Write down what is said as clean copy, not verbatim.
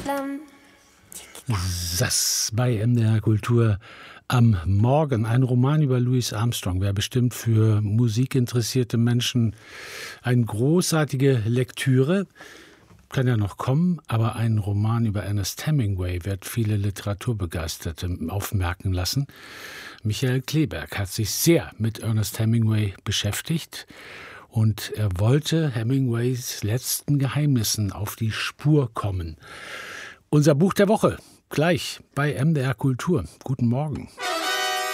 Das bei MDR Kultur am Morgen. Ein Roman über Louis Armstrong wäre bestimmt für musikinteressierte Menschen eine großartige Lektüre. Kann ja noch kommen, aber ein Roman über Ernest Hemingway wird viele Literaturbegeisterte aufmerken lassen. Michael Kleeberg hat sich sehr mit Ernest Hemingway beschäftigt und er wollte Hemingways letzten Geheimnissen auf die Spur kommen. Unser Buch der Woche, gleich bei MDR Kultur. Guten Morgen.